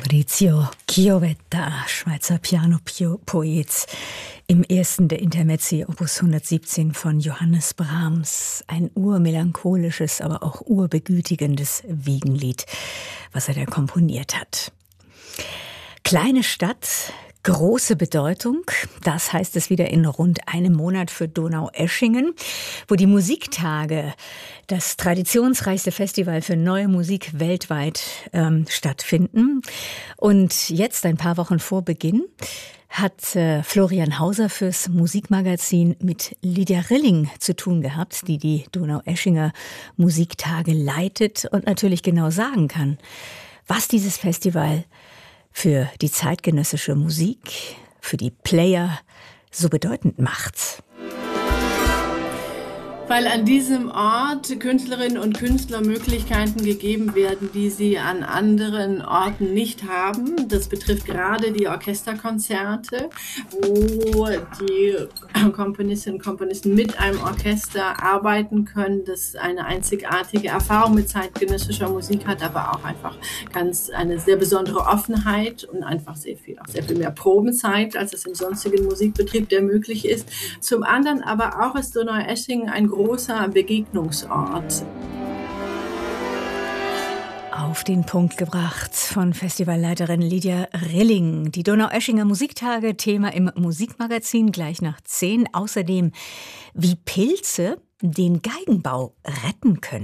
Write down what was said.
Fabrizio Chiovetta, Schweizer Pianopoet, im ersten der Intermezzi Opus 117 von Johannes Brahms. Ein urmelancholisches, aber auch urbegütigendes Wiegenlied, was er da komponiert hat. Kleine Stadt, große Bedeutung, das heißt es wieder in rund einem Monat für Donaueschingen, wo die Musiktage, das traditionsreichste Festival für neue Musik weltweit stattfinden. Und jetzt, ein paar Wochen vor Beginn, hat Florian Hauser fürs Musikmagazin mit Lydia Rilling zu tun gehabt, die die Donaueschinger Musiktage leitet und natürlich genau sagen kann, was dieses Festival für die zeitgenössische Musik, für die Player so bedeutend macht. Weil an diesem Ort Künstlerinnen und Künstler Möglichkeiten gegeben werden, die sie an anderen Orten nicht haben. Das betrifft gerade die Orchesterkonzerte, wo die Komponistinnen und Komponisten mit einem Orchester arbeiten können, das eine einzigartige Erfahrung mit zeitgenössischer Musik hat, aber auch einfach eine sehr besondere Offenheit und einfach sehr viel mehr Probenzeit, als es im sonstigen Musikbetrieb, der möglich ist. Zum anderen aber auch ist Donaueschingen ein großer Begegnungsort. Auf den Punkt gebracht von Festivalleiterin Lydia Rilling. Die Donaueschinger Musiktage, Thema im Musikmagazin, gleich nach 10. Außerdem, wie Pilze den Geigenbau retten können.